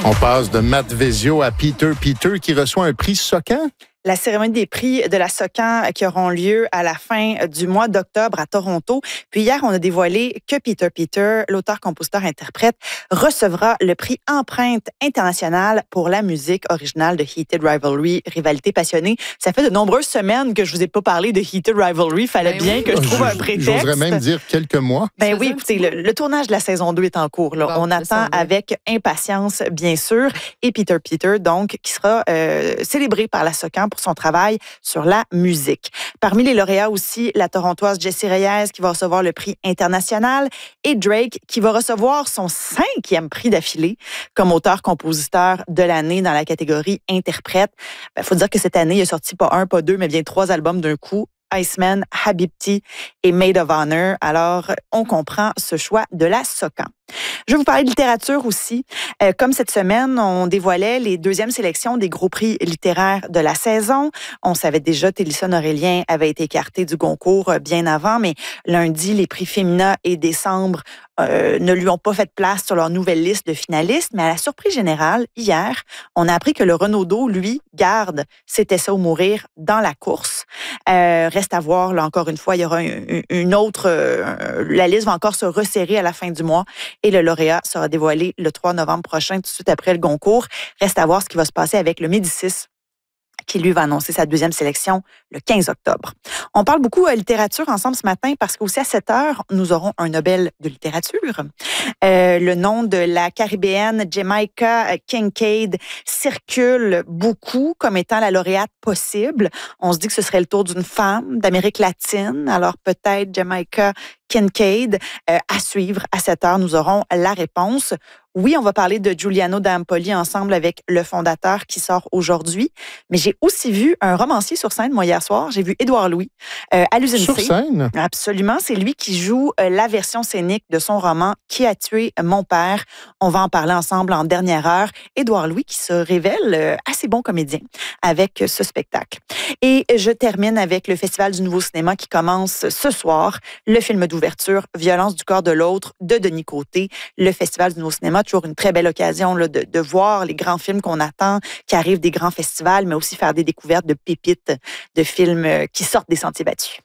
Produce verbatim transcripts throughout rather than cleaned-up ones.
On passe de Matt Vezio à Peter Peter qui reçoit un prix Socan. La cérémonie des prix de la Socan qui auront lieu à la fin du mois d'octobre à Toronto. Puis hier, on a dévoilé que Peter Peter, l'auteur, compositeur, interprète, recevra le prix Empreinte internationale pour la musique originale de Heated Rivalry, Rivalité passionnée. Ça fait de nombreuses semaines que je vous ai pas parlé de Heated Rivalry. Fallait ben bien oui. que je trouve je, un prétexte. J'oserais même dire quelques mois. Ben oui, écoutez, le, le tournage de la saison deux est en cours. Là. Bon, on attend avec impatience, bien sûr. Et Peter Peter, donc, qui sera euh, célébré par la Socan pour son travail sur la musique. Parmi les lauréats aussi, la Torontoise Jessie Reyes qui va recevoir le prix international et Drake qui va recevoir son cinquième prix d'affilée comme auteur-compositeur de l'année dans la catégorie interprète. Il faut dire que cette année, il a sorti pas un, pas deux, mais bien trois albums d'un coup. Iceman, Habibti et Maid of Honor. Alors, on comprend ce choix de la Socan. Je vais vous parler de littérature aussi. Euh, comme cette semaine, on dévoilait les deuxièmes sélections des gros prix littéraires de la saison. On savait déjà que Télison Aurélien avait été écarté du concours bien avant, mais lundi, les prix Femina et Décembre euh, ne lui ont pas fait place sur leur nouvelle liste de finalistes. Mais à la surprise générale, hier, on a appris que le Renaudot, lui, garde C'était ça ou mourir dans la course. Euh, reste à voir, là, encore une fois, il y aura une, une autre... Euh, la liste va encore se resserrer à la fin du mois. Et le lauréat sera dévoilé le trois novembre prochain, tout de suite après le Goncourt. Reste à voir ce qui va se passer avec le Médicis, qui lui va annoncer sa deuxième sélection le quinze octobre. On parle beaucoup de littérature ensemble ce matin parce qu'aussi à sept heures, nous aurons un Nobel de littérature. Euh, le nom de la Caribéenne Jamaica Kincaid circule beaucoup comme étant la lauréate possible. On se dit que ce serait le tour d'une femme d'Amérique latine. Alors peut-être Jamaica Kincaid. Euh, à suivre à sept heures, nous aurons la réponse. Oui, on va parler de Giuliano d'Ampoli ensemble avec le fondateur qui sort aujourd'hui. Mais j'ai aussi vu un romancier sur scène, moi, hier soir. J'ai vu Édouard Louis euh, à l'Usine C. Sur scène? Absolument. C'est lui qui joue euh, la version scénique de son roman « Qui a tué mon père ». On va en parler ensemble en dernière heure. Édouard Louis qui se révèle euh, assez bon comédien avec euh, ce spectacle. Et je termine avec le Festival du Nouveau Cinéma qui commence ce soir. Le film d'ouverture « Violence du corps de l'autre » de Denis Côté. Le Festival du Nouveau Cinéma, toujours une très belle occasion là, de, de voir les grands films qu'on attend, qui arrivent des grands festivals, mais aussi faire des découvertes de pépites, de films qui sortent des sentiers battus.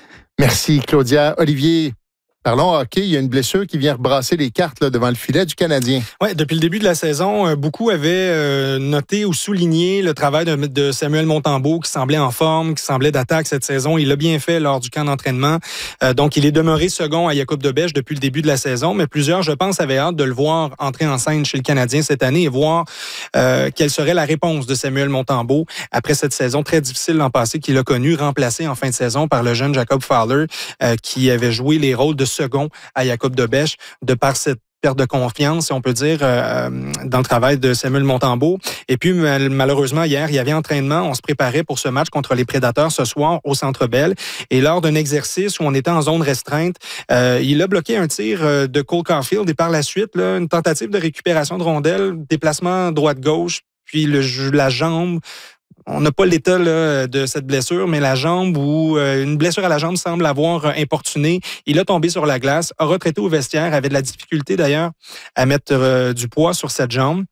Merci, Claudia. Olivier, parlons hockey. Il y a une blessure qui vient rebrasser les cartes là, devant le filet du Canadien. Oui, depuis le début de la saison, beaucoup avaient euh, noté ou souligné le travail de, de Samuel Montembeault qui semblait en forme, qui semblait d'attaque cette saison. Il l'a bien fait lors du camp d'entraînement. Euh, donc, il est demeuré second à Jakub Dobeš depuis le début de la saison. Mais plusieurs, je pense, avaient hâte de le voir entrer en scène chez le Canadien cette année et voir euh, quelle serait la réponse de Samuel Montembeault après cette saison très difficile l'an passé qu'il a connue, remplacé en fin de saison par le jeune Jacob Fowler euh, qui avait joué les rôles de second à Jakub Dobeš de par cette perte de confiance, si on peut dire, euh, dans le travail de Samuel Montembeault. Et puis, malheureusement, hier, il y avait entraînement. On se préparait pour ce match contre les Prédateurs ce soir au Centre Bell. Et lors d'un exercice où on était en zone restreinte, euh, il a bloqué un tir de Cole Caulfield et par la suite, là, une tentative de récupération de rondelle, déplacement droite-gauche, puis le, la jambe. On n'a pas l'état là, de cette blessure, mais la jambe ou euh, une blessure à la jambe semble avoir importuné. Il a tombé sur la glace, a retraité au vestiaire, avait de la difficulté d'ailleurs à mettre euh, du poids sur cette jambe.